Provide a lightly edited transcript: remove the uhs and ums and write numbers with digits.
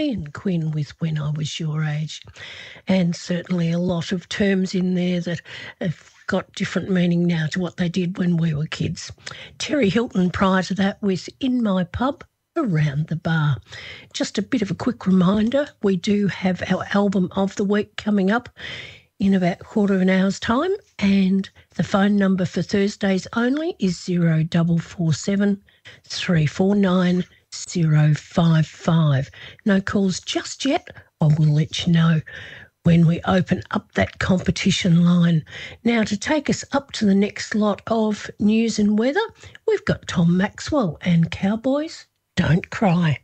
Ian Quinn with When I Was Your Age. And certainly a lot of terms in there that have got different meaning now to what they did when we were kids. Terry Hilton prior to that was In My Pub, Around the Bar. Just a bit of a quick reminder, we do have our album of the week coming up in about a quarter of an hour's time, and the phone number for Thursdays only is 0447 349 055. No calls just yet. I will let you know when we open up that competition line. Now, to take us up to the next lot of news and weather, we've got Tom Maxwell and Cowboys Don't Cry.